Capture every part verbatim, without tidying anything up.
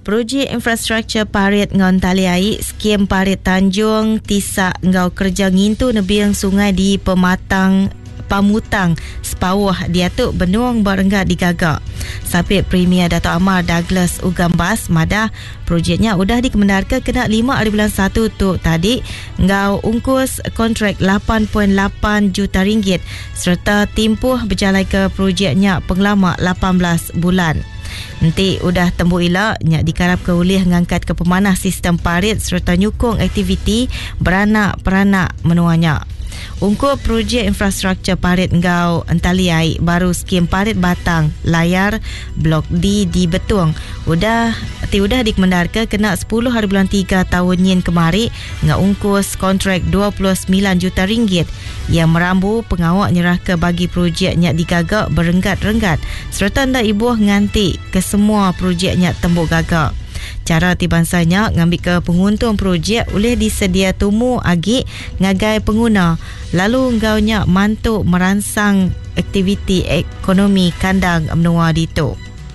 projek infrastruktur parit ngon tali air skim parit Tanjung Tisak ngau kerja ngintu nebiang sungai di Pematang Pamutang sepawah diatuk benuang berenggat digagak. Sapit Premier Dato' Amar Douglas Ugambas madah projeknya udah dikemendarkan kena lima hari bulan satu tu tadi ngau ungkus kontrak lapan perpuluhan lapan juta ringgit serta timpuh berjalan ke projeknya penglama lapan belas bulan. Nanti udah tembu elak nyak dikarap ke ulih ngangkat ke pemanah sistem parit serta nyukung aktiviti beranak-peranak menuanya. Ungkup projek infrastruktur parit ngau entali air baru skim parit batang layar blok D di Betung udah ti udah dikemendarkan kena sepuluh hari bulan tiga tahun yen kemari ngau ungkus kontrak dua puluh sembilan juta ringgit yang merambu pengawak nyerah ke bagi projeknya digagak berenggat-renggat serta ndak ibuh nganti ke semua projeknya tembuk gagak. Cara tibansanya ngambil ke penguntung projek boleh disedia tumu agi ngagai pengguna lalu engkaunya mantuk merangsang aktiviti ekonomi kandang menua dito.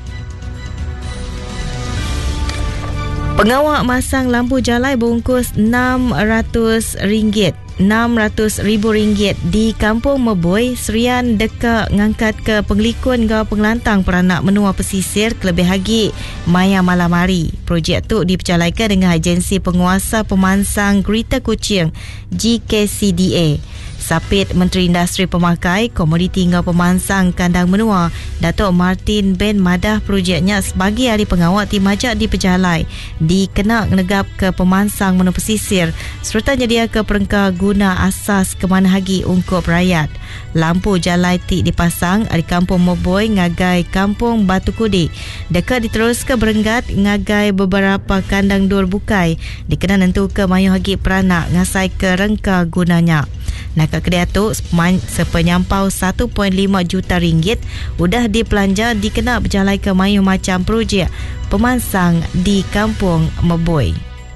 Pengawak masang lampu jalai bungkus enam ratus ringgit enam ratus ribu ringgit di Kampung Meboi, Serian deka ngangkat ke penglikun gau pengelantang peranak menua pesisir kelebih hagi Maya Malam Hari. Projek tu dipercalaikan dengan agensi penguasa pemansang Greater Kuching G K C D A. Sapit Menteri Industri Pemakai, Komoditi ngau Pemansang Kandang Menua, Datuk Martin Ben madah projeknya sebagai ahli pengawak tim majak di Pejalai dikena negap ke pemansang menua pesisir serta nyedia ke perengka guna asas kemana hagi ungkup rakyat. Lampu jalai tik dipasang di Kampung Meboi ngagai Kampung Batu Kudi. Dekat diterus ke berenggat ngagai beberapa kandang dur bukai dikena nentu ke mayu hagi peranak ngasai ke rengka gunanya. Nakak kedai tu sepenyampau satu perpuluhan lima juta ringgit udah dipelanja dikena berjalai ke mayu macam projek pemansang di Kampung Meboi.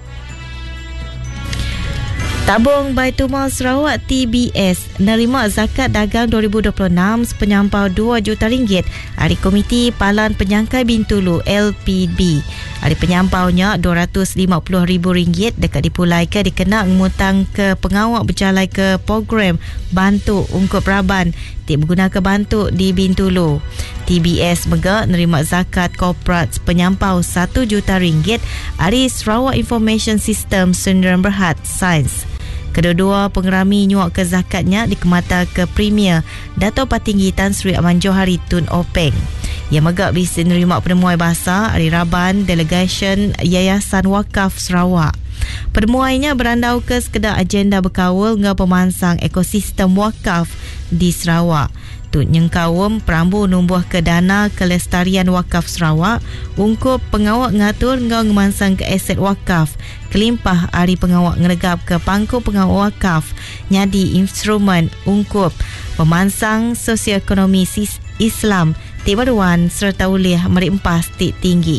Tabung Baitulmal Sarawak T B S nerima zakat dagang dua ribu dua puluh enam sepenyampau dua juta ringgit dari Komiti Palan Penyangkai Bintulu L P B. Hari penyampaunya dua ratus lima puluh ribu ringgit dekat dipulai ke dikena ngutang ke pengawak berjalai ke program bantu ungkup raban tik berguna ke bantu di Bintulu. T B S mega nerima zakat korporat penyampau satu juta ringgit dari Sarawak Information System Sdn Berhad Sains. Kedua-dua pengerami nyuak ke zakatnya dikemata ke Premier Dato' Patinggi Tan Sri Aman Johari Tun Openg. Yang megak bisa menerima penemuan bahasa dari Raban Delegation Yayasan Wakaf Sarawak. Pertemuannya berandau ke sekedar agenda berkawal dengan pemansang ekosistem wakaf di Sarawak. Tut nyengkawum perambu numbuh ke dana kelestarian wakaf Sarawak ungkup pengawak ngatur ngau ngemansang ke aset wakaf kelimpah hari pengawak ngeregap ke pangku pengawak wakaf nyadi instrumen ungkup pemansang sosioekonomi Islam tibaruan serta ulih merempas tik tinggi.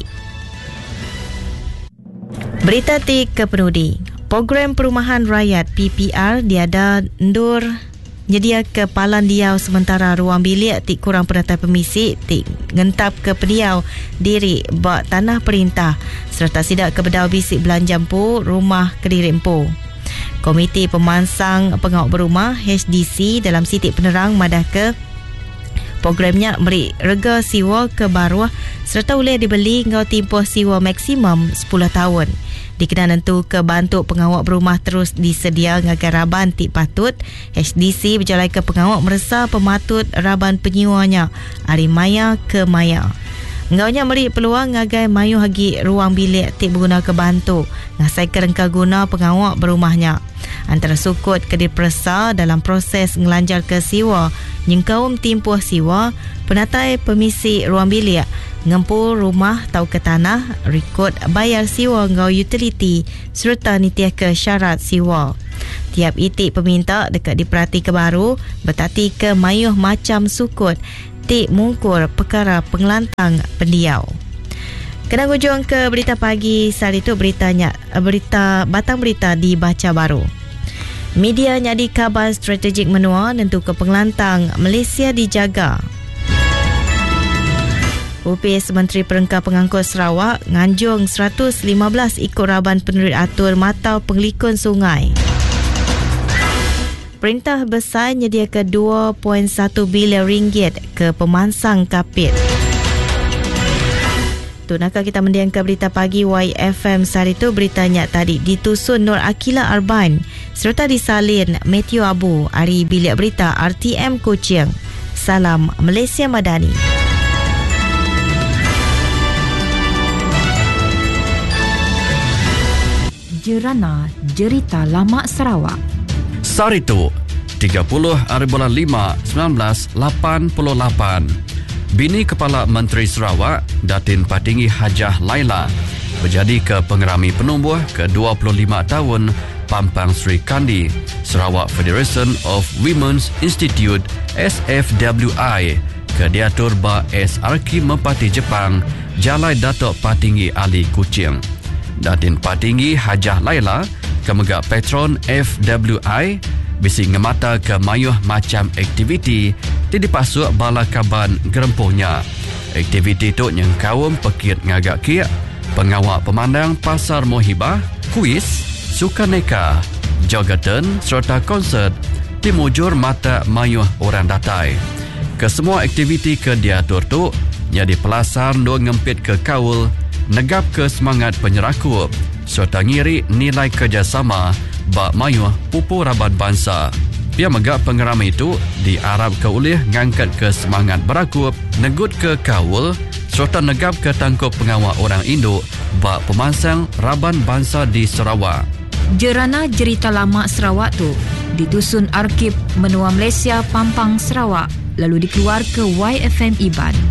Berita tik ke penudi. Program Perumahan Rakyat P P R diada ndur nyedia ke palan diau sementara ruang bilik tik kurang pendataan permisi tik ngentap ke pediau diri bak tanah perintah serta sidak ke bedau bisik belanja empu rumah Kediri Empu. Komiti Pemansang Pengawak Berumah H D C dalam sitik penerang madah ke programnya beri rega siwa ke baruah serta boleh dibeli ngau timpoh siwa maksimum sepuluh tahun. Dikena nentu ke bantu pengawak berumah terus disedia ngagai raban tik patut. H D C berjalan ke pengawak meresa pematut raban penyiwanya dari maya ke maya. Ngaunya beri peluang ngagai mayu hagi ruang bilik tik berguna ke bantu ngasai ke rengka guna pengawak berumahnya. Antara sukut ke diperesa dalam proses ngelanjar ke siwa nyengkaum timpuh siwa penatai permisi ruang bilik ngempu rumah tau ke tanah rekod bayar siwa ngau utiliti serta nitiah ke syarat siwa. Tiap itik peminta dekat diperhati ke baru bertati ke mayuh macam sukut tik mungkur perkara pengelantang pendiau. Kena hujung ke berita pagi saat itu beritanya berita batang berita dibaca baru. Media nyadi kabar strategik menua nentu ke pengelantang Malaysia dijaga. O P S Menteri Perengkar Pengangkut Sarawak nganjung seratus lima belas ikut raban penerit atur matau penglikun sungai. Perintah Besar menyediakan dua perpuluhan satu bilion ringgit ke pemansang kapit. Tu nakal kita mendiamkan berita pagi Y F M sehari itu. Beritanya tadi ditusun Nur Akila Arbain serta disalin Matthew Abu dari Bilik Berita R T M Kuching. Salam Malaysia Madani. Jerana Jerita Lama Sarawak. Sarito, tiga puluh hari bulan lima, seribu sembilan ratus lapan puluh lapan. Bini Kepala Menteri Sarawak, Datin Patinggi Hajah Laila, berjadi ke pengerami penumbuh ke dua puluh lima tahun Pampang Sri Kandi, Sarawak Federation of Women's Institute S F W I, ke diatur ba S R K Mempati Jepang, Jalai Datuk Patinggi Ali Kuching. Datin Patinggi Hajah Laila kemegak patron F W I bisi ngemata ke mayuh macam aktiviti di dipasuk bala kaban gerempuhnya. Aktiviti tu yang kaum pekit ngagak kiak, pengawak pemandang pasar mohibah, kuis, sukaneka, jogatan serta konsert dimujur mata mayuh orang datai. Kesemua aktiviti ke diatur tu jadi pelasar do ngempit ke kaul, negap ke semangat penyerakup serta ngiri nilai kerjasama bak mayuh pupu raban bangsa. Pia megak pengeramai itu diarab ke ulih ngangkat ke semangat berakup, negut ke kaul serta negap ke tangkup pengawal orang induk bak pemansang raban bangsa di Sarawak. Jerana Jerita Lama Sarawak tu ditusun Arkib Menua Malaysia Pampang Sarawak lalu dikeluar ke Y F M Iban.